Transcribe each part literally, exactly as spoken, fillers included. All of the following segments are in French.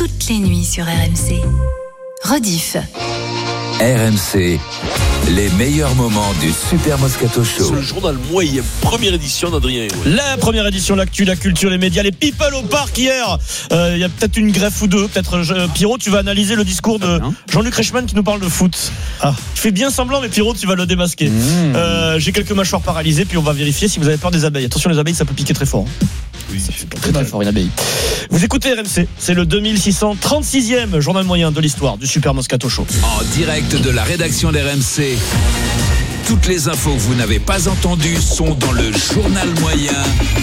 toutes les nuits sur R M C. Rediff. R M C, les meilleurs moments du Super Moscato Show. C'est le journal moyen, première édition d'Adrien Hérouet. La première édition, l'actu, la culture, les médias, les people au parc hier. Il euh, y a peut-être une greffe ou deux. Peut-être euh, Pierrot, tu vas analyser le discours de Jean-Luc Reichmann qui nous parle de foot. Ah. Tu fais bien semblant, mais Pierrot, tu vas le démasquer. Mmh. Euh, j'ai quelques mâchoires paralysées, puis on va vérifier si vous avez peur des abeilles. Attention, les abeilles, ça peut piquer très fort. Oui, ça fait très très fort une abeille. Vous écoutez R M C, c'est le deux mille six cent trente-sixième journal moyen de l'histoire du Super Moscato Show. En direct de la rédaction d'R M C, toutes les infos que vous n'avez pas entendues sont dans le journal moyen.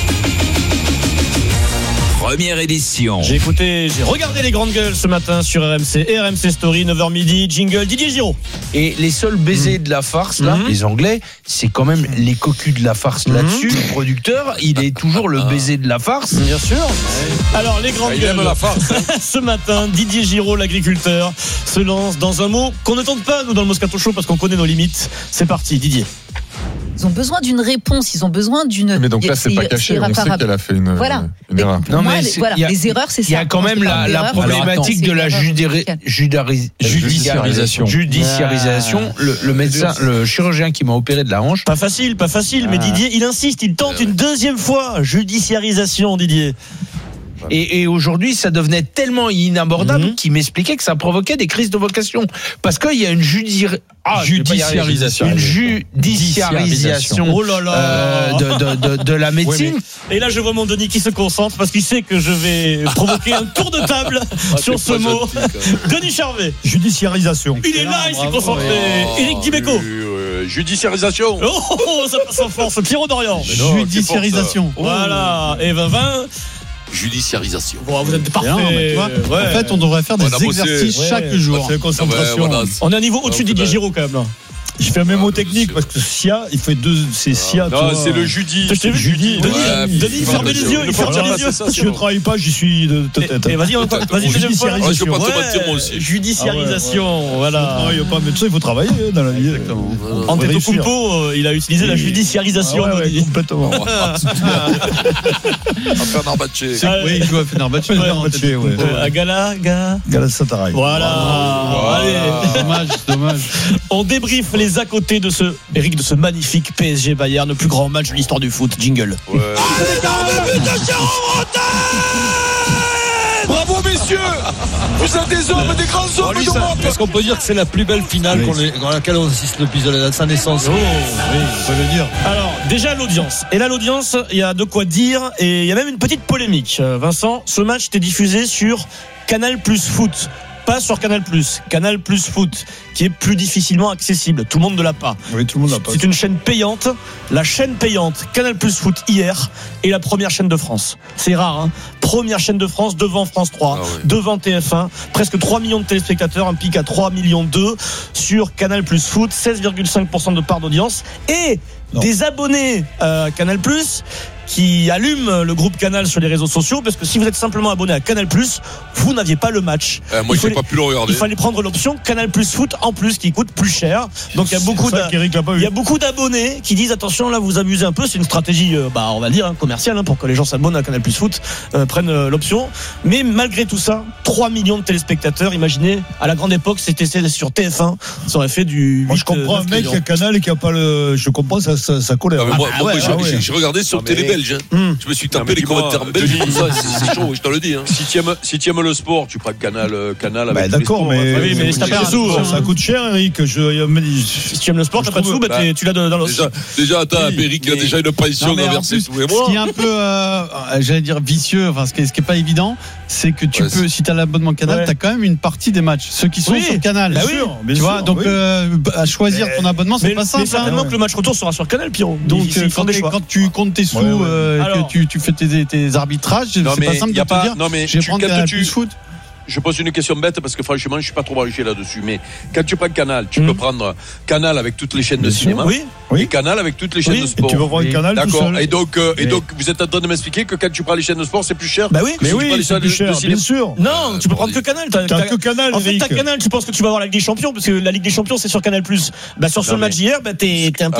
Première édition. J'ai écouté, j'ai regardé les grandes gueules ce matin sur R M C et R M C Story, neuf heures midi, jingle Didier Giraud. Et les seuls baisers mmh. de la farce, là, mmh. les Anglais, c'est quand même les cocus de la farce mmh. là-dessus. Le producteur, il est toujours le baiser de la farce. Bien sûr. Alors, les grandes gueules. La farce, hein. Ce matin, Didier Giraud, l'agriculteur, se lance dans un mot qu'on ne tente pas, nous, dans le Moscato Show, parce qu'on connaît nos limites. C'est parti, Didier. Ils ont besoin d'une réponse, ils ont besoin d'une. Mais donc là, c'est, c'est pas caché, on sait qu'elle a fait une, voilà. une erreur. Non, mais les, voilà, a, les erreurs, c'est ça. Il y a quand même la, la problématique de la judiri- judari- judiciarisation. Judiciarisation. Le, le médecin, le chirurgien qui m'a opéré de la hanche. Pas facile, pas facile, mais Didier, il insiste, il tente une deuxième fois. Judiciarisation, Didier. Et, et aujourd'hui, ça devenait tellement inabordable mmh. qu'il m'expliquait que ça provoquait des crises de vocation. Parce qu'il y a une judi- ah, judiciarisation. Une judiciarisation oh là là. Euh, de, de, de, de la médecine. Oui, mais... Et là, je vois mon Denis qui se concentre parce qu'il sait que je vais provoquer un tour de table ah, sur ce mot. Gentil, Denis Charvet. Judiciarisation. Il est là, il s'est concentré. Oh, Éric Dimeco. Oui, oui, judiciarisation. Oh, ça passe en force. Pierrot Dorian. Non, judiciarisation. Voilà. Et vingt vingt. Judiciarisation. Bon, vous êtes parfait. Non, ouais. En fait, on devrait faire des on exercices bossé. chaque ouais. jour. C'est concentration. Ouais, voilà. On est un niveau au-dessus de Didier Giraud quand même là. Je fais un mémo ah, technique parce que S I A, il fait deux, c'est S I A. Ah, non, c'est le Judi. Je t'ai vu, Judi. Denis, ouais, Denis, fermez les yeux, il ferme les yeux. Si je ne travaille pas, j'y suis de tête. Et vas-y, vas-y, judiciarisation. Je peux pas te mentir moi aussi. Judiciarisation, voilà. Il n'y a pas médecin, il faut travailler dans la vie. Antetokounmpo, il a utilisé la judiciarisation. Complètement. Fenerbahçe. Oui, il joue à Fenerbahçe. À Gala, Galatasaray. Voilà. Dommage, dommage. On débriefe les à côté de ce Eric de ce magnifique P S G Bayern, le plus grand match de l'histoire du foot. Jingle. Ouais. Bravo messieurs, vous êtes des hommes, des grands hommes bon, d'Europe. Est-ce qu'on peut dire que c'est la plus belle finale oui. qu'on à laquelle on assiste depuis sa naissance? Oh, oui, ça veut dire. Alors déjà l'audience. Et là l'audience, il y a de quoi dire et il y a même une petite polémique. Vincent, ce match était diffusé sur Canal Plus Foot. Pas sur Canal Plus, Canal Plus Foot, qui est plus difficilement accessible. Tout le monde ne l'a pas. Oui, tout le monde l'a pas. C'est une chaîne payante. La chaîne payante Canal Plus Foot hier est la première chaîne de France. C'est rare, hein. Première chaîne de France devant France trois, ah ouais. devant T F un. Presque trois millions de téléspectateurs, un pic à trois millions deux sur Canal Plus Foot, seize virgule cinq pour cent de part d'audience et non. des abonnés à Canal Plus qui allument le groupe Canal sur les réseaux sociaux, parce que si vous êtes simplement abonné à Canal Plus, vous n'aviez pas le match. Euh, moi, je n'ai pas pu le regarder. Il fallait prendre l'option Canal Plus Foot en plus, qui coûte plus cher. Donc il y a beaucoup, d'a... il y a beaucoup d'abonnés qui disent attention, là vous abusez un peu. C'est une stratégie, euh, bah on va dire hein, commerciale, hein, pour que les gens s'abonnent à Canal Plus Foot, euh, prennent euh, l'option. Mais malgré tout ça, trois millions de téléspectateurs. Imaginez, à la grande époque, c'était sur T F un, ça aurait fait du. Moi, je comprends un mec qui a Canal et qui a pas le. Je comprends sa, sa, sa colère. Ah, moi, ah, moi, ouais, j'ai, ah, ouais. j'ai, j'ai regardé sur télé belge. Hein. Hum. Je me suis tapé les commentaires belges comme ça. C'est, c'est chaud, je te le dis. Hein. Si tu aimes, si tu aimes le sport, tu prends Canal, Canal avec. Bah, d'accord, sports, mais, hein. oui, mais ça, ça, ça, ça coûte cher, Eric. Je, si tu aimes le sport, t'as pas de sous, bah, bah, tu l'as dans l'os. Déjà, déjà, attends, oui, Eric, il a déjà une pression d'inverser tous les mois. Ce qui est un peu, euh, j'allais dire vicieux, enfin, ce qui est, ce qui est pas évident, c'est que tu ouais, peux, c'est... si t'as l'abonnement Canal, ouais. t'as quand même une partie des matchs, ceux qui sont oui, sur Canal. Bah bien oui, sûr, bien tu sûr, vois, donc oui. euh, à choisir mais, ton abonnement, c'est mais, pas simple. Mais certainement hein. que le match retour sera sur Canal, Pierrot. Donc il, il quand, quand tu comptes tes sous, ouais, ouais. Euh, Alors, que tu, tu fais tes, tes arbitrages, non, c'est pas simple de te dire. Non mais je vais prendre Canal Plus Foot. Je pose une question bête parce que franchement je suis pas trop branché là-dessus, mais quand tu prends Canal, tu mmh. peux prendre Canal avec toutes les chaînes de cinéma, oui, oui. et Canal avec toutes les chaînes oui. de sport. Et tu vas voir oui. Canal d'accord. Tout seul. Et donc, euh, et donc vous êtes en train de m'expliquer que quand tu prends les chaînes de sport c'est plus cher. Bah oui, mais oui, c'est plus cher, bien sûr. Non, tu peux prendre que Canal. T'as, t'as que Canal. En fait, t'as Canal. Tu penses que tu vas voir la Ligue des Champions parce que la Ligue des Champions c'est sur Canal Plus. Bah sur ce match hier, bah t'es un peu